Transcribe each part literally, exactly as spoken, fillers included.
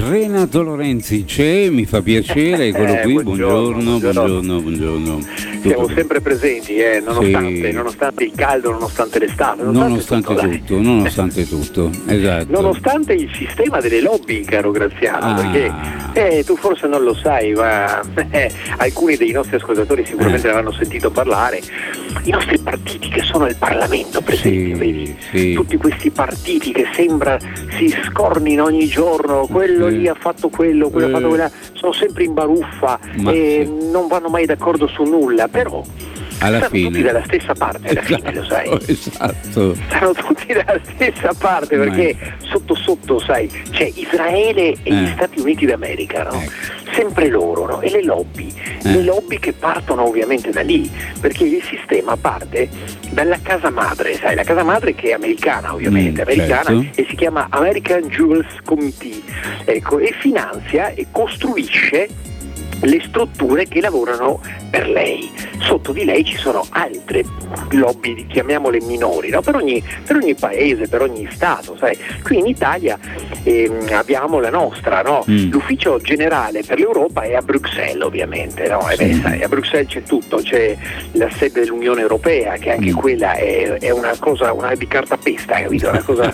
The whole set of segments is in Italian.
Renato Lorenzi c'è, mi fa piacere, eccolo Eh, qui, buongiorno, buongiorno, buongiorno. buongiorno. Siamo Tutto- sempre presenti, eh, nonostante, Sì. nonostante il caldo, nonostante l'estate, Nonostante tutto, dai. tutto, nonostante tutto, esatto. Nonostante il sistema delle lobby, caro Graziano, Ah. perché eh, tu forse non lo sai, ma eh, alcuni dei nostri ascoltatori sicuramente Eh. ne avranno sentito parlare. I nostri partiti che sono il Parlamento, per esempio, Sì, vedi? sì. Tutti questi partiti che sembra si scornino ogni giorno, quello Sì. lì ha fatto quello, quello Eh. ha fatto quella, sono sempre in baruffa Ma e sì. non vanno mai d'accordo su nulla, però Alla stanno fine. tutti dalla stessa parte alla fine, lo sai. Esatto. Stanno tutti dalla stessa parte perché sotto sotto, sai, c'è Israele e Eh. gli Stati Uniti d'America, no? Ecco. Sempre loro, no? E le lobby, Eh. le lobby che partono ovviamente da lì, perché il sistema parte dalla casa madre, sai, la casa madre che è americana ovviamente, Mm, americana, certo. e si chiama American Jewels Committee, ecco, e finanzia e costruisce le strutture che lavorano per lei. Sotto di lei ci sono altre lobby, chiamiamole minori, no? per, ogni, per ogni paese, per ogni stato, sai. Qui in Italia ehm, abbiamo la nostra, no? Mm. L'ufficio generale per l'Europa è a Bruxelles ovviamente, no? E beh, Sì. sai, a Bruxelles c'è tutto, c'è la sede dell'Unione Europea, che anche Mm. quella è, è una cosa, una di cartapesta, capito? Una cosa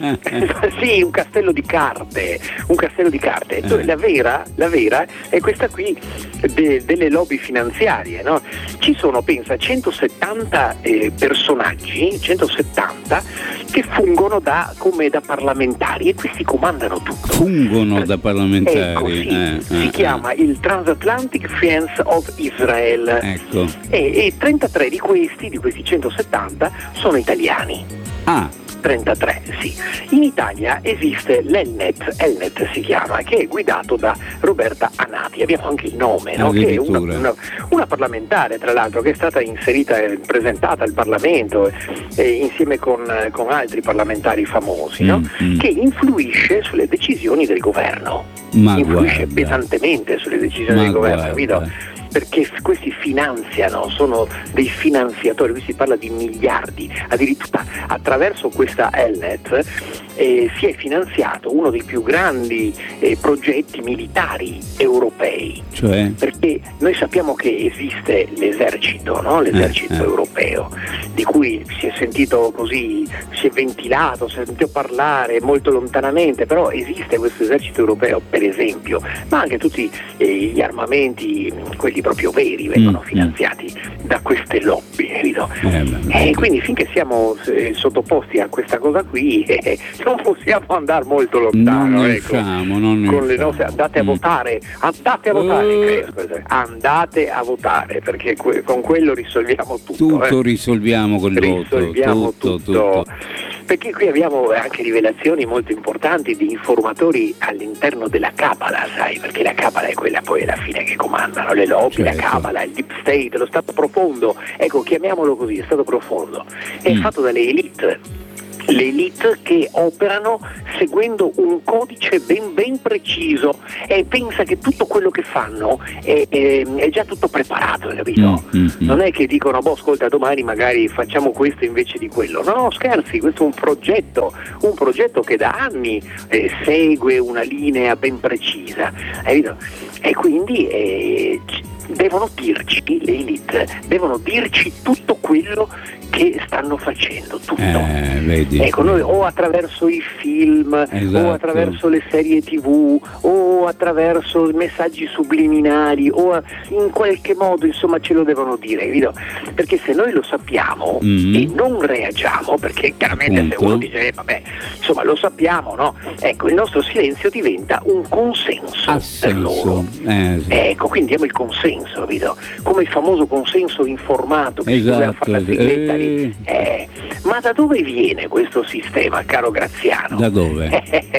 sì, un castello di carte, un castello di carte. Eh. La vera, la vera è questa qui de- delle lobby finanziarie, no? Ci sono, pensa, centosettanta eh, personaggi, centosettanta che fungono da, come da parlamentari, e questi comandano tutto. Fungono da parlamentari. Ecco, sì. eh, si eh, chiama il Transatlantic Friends of Israel. Ecco. E, e trentatré di questi, di questi centosettanta, sono italiani. Ah, trentatré, sì. In Italia esiste l'Elnet, Elnet si chiama, che è guidato da Roberta Anati, abbiamo anche il nome, no? Che è una, Addirittura. una, una parlamentare, tra l'altro, che è stata inserita e presentata al Parlamento eh, insieme con, con altri parlamentari famosi, no? Mm, mm. Che influisce sulle decisioni del governo, Ma influisce guarda. pesantemente sulle decisioni Ma del governo, guarda. capito? Perché questi finanziano, sono dei finanziatori, qui si parla di miliardi, addirittura attraverso questa Elnet eh, si è finanziato uno dei più grandi eh, progetti militari europei, Cioè? perché noi sappiamo che esiste l'esercito, no? l'esercito Eh, eh. europeo, di cui si è sentito così, si è ventilato, si è sentito parlare molto lontanamente, però esiste questo esercito europeo, per esempio, ma anche tutti eh, gli armamenti, quelli proprio veri, vengono Mm, finanziati da queste lobby, capito? Eh, beh, E quindi finché siamo eh, sottoposti a questa cosa qui eh, non possiamo andare molto lontano, non ne ecco. usciamo, non ne Con le usciamo. nostre, andate a Mm. votare, andate a votare, Eh. credo, andate a votare, perché que- con quello risolviamo tutto. Tutto eh. risolviamo col voto. risolviamo Tutto, tutto, tutto. perché qui abbiamo anche rivelazioni molto importanti di informatori all'interno della Cabala, sai, perché la Cabala è quella poi alla fine che comandano le lobby, la Certo. Cabala, il Deep State, lo Stato profondo, ecco, chiamiamolo così, Stato profondo, è Mm. fatto dalle elite. Le elite che operano seguendo un codice ben ben preciso e pensa che tutto quello che fanno è, è- è già tutto preparato, capito? Mm, mm, mm. Non è che dicono, boh, ascolta, domani magari facciamo questo invece di quello. No, no, scherzi, questo è un progetto, un progetto che da anni eh, segue una linea ben precisa, hai capito? E quindi eh, c- devono dirci, le elite, devono dirci tutto quello che stanno facendo, tutto. Eh, vedi. Ecco, noi o attraverso i film, Esatto. o attraverso le serie tv, o attraverso messaggi subliminali, o a- in qualche modo, insomma, ce lo devono dire, capito? Perché se noi lo sappiamo Mm. e non reagiamo, perché chiaramente se Appunto. uno dice, eh, vabbè, insomma, lo sappiamo, no? Ecco, il nostro silenzio diventa un consenso Ha per loro. senso. Eh, sì. Ecco, quindi diamo il consenso, capito? Come il famoso consenso informato che si doveva Esatto, fare la sì. sigletta lì. Eh. Eh, ma da dove viene questo sistema, caro Graziano? Da dove?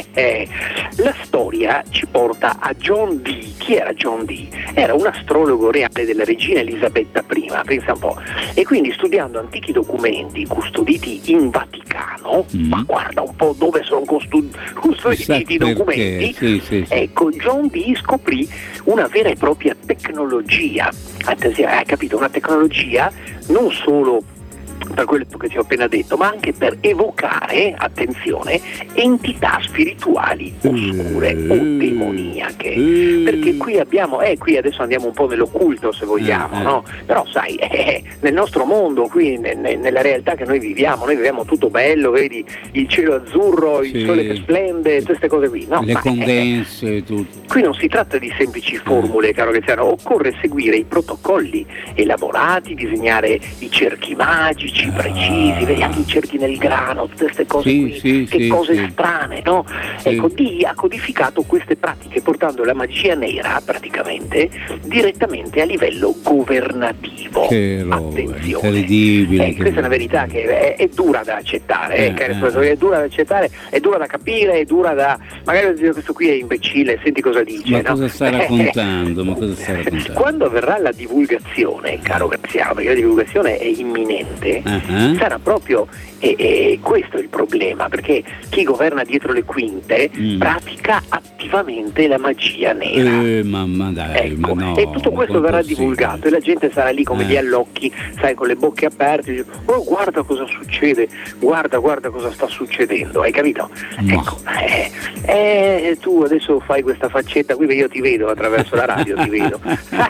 La storia ci porta a John Dee. Chi era John Dee? Era un astrologo reale della regina Elisabetta I, pensa un po'. E quindi studiando antichi documenti custoditi in Vaticano, Mm. ma guarda un po' dove sono costu- custoditi Chissà i documenti, perché, sì, sì, sì. ecco, John Dee scoprì una vera e propria tecnologia. Attenzione, hai capito? Una tecnologia non solo per quello che ti ho appena detto, ma anche per evocare, attenzione, entità spirituali oscure Mm. o demoniache. Mm. Perché qui abbiamo, eh, qui adesso andiamo un po' nell'occulto se vogliamo, Eh, eh. no? Però sai, eh, nel nostro mondo, qui ne- ne- nella realtà che noi viviamo, noi viviamo tutto bello, vedi il cielo azzurro, il Sì. sole che splende, tutte queste cose qui. No, Le ma, eh, condense, tutto. qui non si tratta di semplici formule, caro Graziano, occorre seguire i protocolli elaborati, disegnare i cerchi magici, precisi, vedi anche i cerchi nel grano, tutte queste cose Sì, qui, sì, che sì, cose sì. strane, no? Sì. Ecco, Dee ha codificato queste pratiche portando la magia nera praticamente direttamente a livello governativo. Che roba, Attenzione. incredibile. Eh, che- questa è una verità che è, è dura da accettare, eh, Eh, cari eh, ascoltatori, eh. è dura da accettare, è dura da capire, è dura da. Magari dire questo qui è imbecille, senti cosa dice. Ma no? cosa stai raccontando? Ma cosa stai raccontando? Quando avverrà la divulgazione, caro Graziano, perché la divulgazione è imminente, Ah, sarà proprio e, e questo è il problema, perché chi governa dietro le quinte Mm. pratica attivamente la magia nera. Eh, mamma dai, Ecco, ma no. e tutto questo verrà possibile? divulgato e la gente sarà lì come Eh. gli allocchi, sai, con le bocche aperte, dice, oh guarda cosa succede, guarda guarda cosa sta succedendo, hai capito? Ma. Ecco, eh, eh, tu adesso fai questa faccetta qui, io ti vedo attraverso la radio, ti vedo.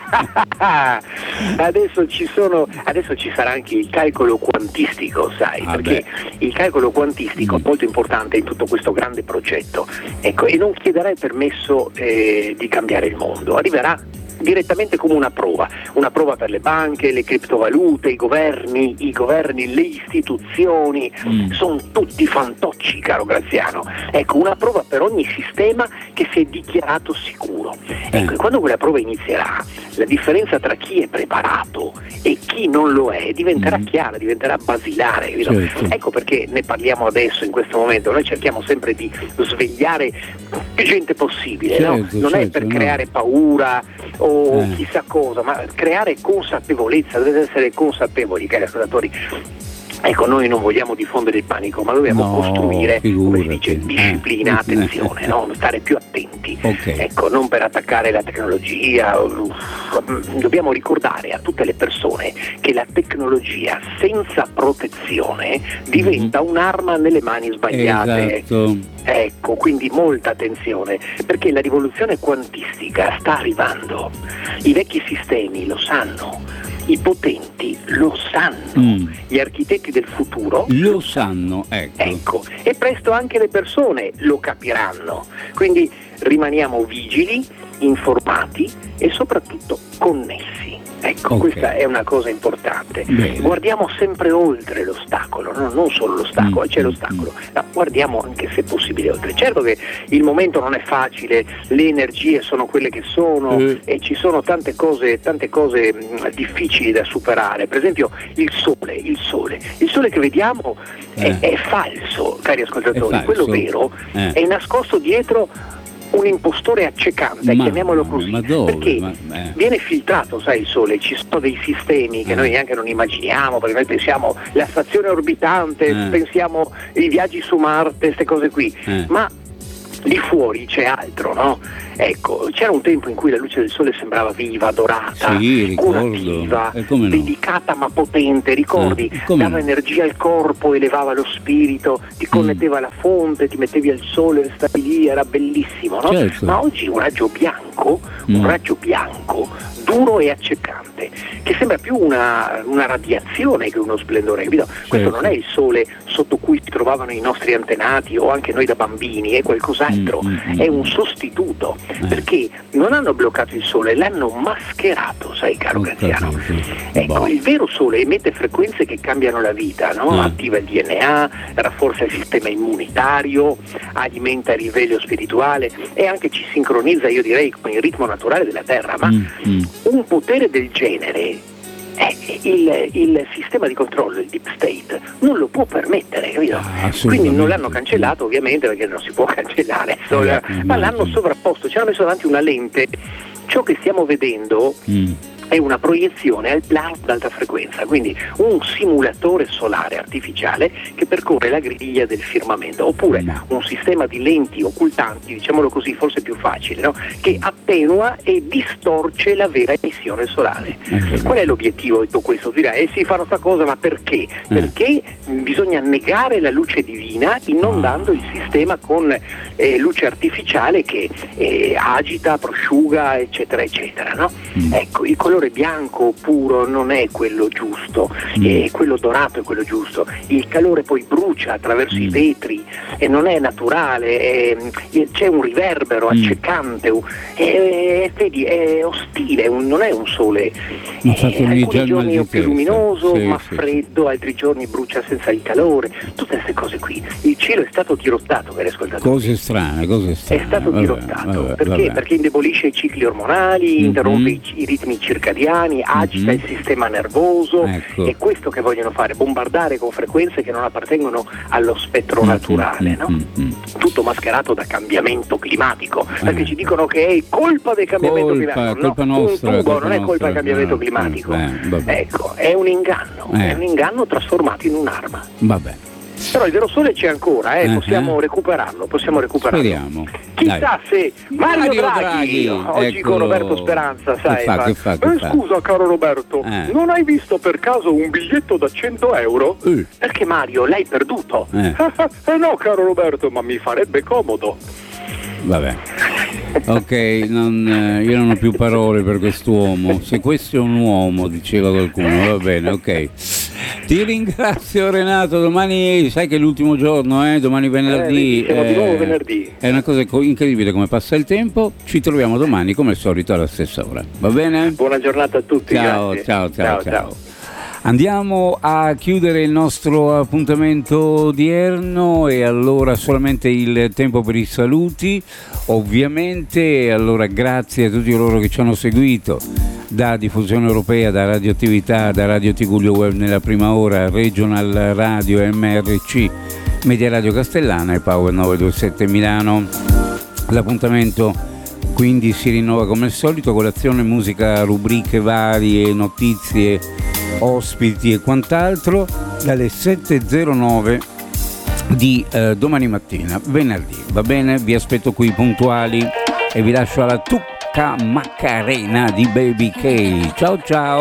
adesso ci sono, adesso ci sarà anche il calcolo quantistico, sai, Ah, perché il calcolo quantistico Mm. è molto importante in tutto questo grande progetto. Ecco, e non chiederà il permesso eh, di cambiare il mondo, arriverà direttamente come una prova, una prova per le banche, le criptovalute, i governi, i governi, le istituzioni, Mm. sono tutti fantocci, caro Graziano. Ecco, una prova per ogni sistema che si è dichiarato sicuro. Ecco, Eh. e quando quella prova inizierà, la differenza tra chi è preparato e chi non lo è diventerà Mm. chiara, diventerà basilare. capito? Certo. Ecco perché ne parliamo adesso, in questo momento. Noi cerchiamo sempre di svegliare più gente possibile, no? Certo, Non è certo, per no. creare paura o Eh. chissà cosa, ma creare consapevolezza, dovete essere consapevoli, cari ascoltatori. Ecco, noi non vogliamo diffondere il panico, ma dobbiamo No, costruire, come si dice, figurati. disciplina, Eh. attenzione, no? Stare più attenti. Ok. Ecco, non per attaccare la tecnologia, uff, dobbiamo ricordare a tutte le persone che la tecnologia senza protezione diventa un'arma nelle mani sbagliate. Esatto. Ecco, quindi molta attenzione, perché la rivoluzione quantistica sta arrivando. I vecchi sistemi lo sanno, i potenti lo sanno, Mm. gli architetti del futuro Lo sanno, ecco. ecco, e presto anche le persone lo capiranno. Quindi rimaniamo vigili, informati e soprattutto connessi. Ecco, Ok. questa è una cosa importante. Bene. Guardiamo sempre oltre l'ostacolo, no? Non solo l'ostacolo, Mm, c'è mm, l'ostacolo, no, guardiamo anche se possibile oltre. Certo che il momento non è facile, le energie sono quelle che sono Eh. e ci sono tante cose, tante cose mh, difficili da superare. Per esempio il sole, il sole, il sole che vediamo è, Eh. è falso, cari ascoltatori, È falso? quello vero Eh. è nascosto dietro un impostore accecante, Ma- chiamiamolo così, ma dove? perché Ma- eh. viene filtrato, sai, il sole, ci sono dei sistemi che Eh. noi neanche non immaginiamo, perché noi pensiamo la stazione orbitante, Eh. pensiamo i viaggi su Marte, queste cose qui, Eh. ma lì fuori c'è altro, no? Ecco, c'era un tempo in cui la luce del sole sembrava viva, dorata, Sì, ricordo. curativa, E come no? delicata ma potente, ricordi? Eh, come Dava no? energia al corpo, elevava lo spirito, ti connetteva alla fonte, ti mettevi al sole, stavi lì, era bellissimo, no? Certo. Ma oggi un raggio bianco, un Mm. raggio bianco, duro e accecante, che sembra più una, una radiazione che uno splendore, capito? Questo Certo. non è il sole sotto cui si trovavano i nostri antenati o anche noi da bambini, è qualcos'altro, Mm, mm, mm. è un sostituto, Eh. perché non hanno bloccato il sole, l'hanno mascherato, sai caro Ho Graziano. capito. Ecco, Boh. il vero sole emette frequenze che cambiano la vita, no? Eh. Attiva il D N A, rafforza il sistema immunitario, alimenta il risveglio spirituale e anche ci sincronizza, io direi, con il ritmo naturale della Terra, ma Mm, mm. un potere del genere eh, il, il sistema di controllo, il deep state, non lo può permettere, capito? Ah, assolutamente. Quindi non l'hanno cancellato ovviamente perché non si può cancellare, Eh, ma immagino. l'hanno sovrapposto, ci hanno messo davanti una lente. Ciò che stiamo vedendo Mm. è una proiezione al plano ad alta frequenza, quindi un simulatore solare artificiale che percorre la griglia del firmamento, oppure un sistema di lenti occultanti, diciamolo così, forse più facile, no? Che attenua e distorce la vera emissione solare. Qual è l'obiettivo di tutto questo? Direi, eh sì, fanno sta cosa, ma perché? Perché bisogna negare la luce divina inondando il sistema con eh, luce artificiale che eh, agita, prosciuga, eccetera, eccetera, no? Ecco, il colore bianco puro non è quello giusto, mm. eh, quello dorato è quello giusto, il calore poi brucia attraverso mm. i vetri e non è naturale, è, c'è un riverbero mm. accecante, è, vedi, è ostile, un, non è un sole, ma eh, alcuni giorni è più luminoso sì, ma sì. freddo, altri giorni brucia senza il calore, tutte queste cose qui. Il cielo è stato dirottato, per ascoltato. Cose strane, cose strane. È stato vabbè, dirottato, vabbè, perché? vabbè. Perché indebolisce i cicli ormonali, mm-hmm. interrompe i, i ritmi circadiani, agita mm-hmm. il sistema nervoso, ecco. È questo che vogliono fare, bombardare con frequenze che non appartengono allo spettro mm-hmm. naturale, no? Mm-hmm. Tutto mascherato da cambiamento climatico, perché eh. ci dicono che è colpa del cambiamento colpa, climatico, colpa no, nostra, un tubo colpa non è colpa nostra, del cambiamento no, climatico, eh, ecco, è un inganno, eh. è un inganno trasformato in un'arma. Vabbè. Però il vero sole c'è ancora, eh, uh-huh. possiamo recuperarlo, possiamo recuperarlo. Speriamo. Chissà Dai. se Mario, Mario Draghi, Draghi, oggi ecco. con Roberto Speranza, sai, Che fa, che fa, che eh, fa? scusa caro Roberto, eh. non hai visto per caso un biglietto da cento euro? Uh. Perché Mario, l'hai perduto. Eh. eh no caro Roberto, ma mi farebbe comodo. Vabbè, ok, non, eh, io non ho più parole per quest'uomo. Se questo è un uomo, diceva qualcuno, va bene, ok. Ti ringrazio Renato, domani sai che è l'ultimo giorno, eh? Domani venerdì. Eh, siamo di nuovo eh, venerdì. È una cosa incredibile come passa il tempo. Ci troviamo domani come al solito alla stessa ora, va bene? Buona giornata a tutti. Ciao, grazie. ciao, ciao, ciao. ciao. ciao. Andiamo a chiudere il nostro appuntamento odierno e allora solamente il tempo per i saluti, ovviamente. Allora grazie a tutti coloro che ci hanno seguito da Diffusione Europea, da Radioattività, da Radio Tigullio Web nella prima ora, Regional Radio M R C, Media Radio Castellana e Power novecentoventisette Milano. L'appuntamento quindi si rinnova come al solito, colazione, musica, rubriche varie, notizie, ospiti e quant'altro dalle sette e zero nove di eh, domani mattina, venerdì, va bene? Vi aspetto qui puntuali e vi lascio alla Tucca Macarena di Baby K. Ciao ciao!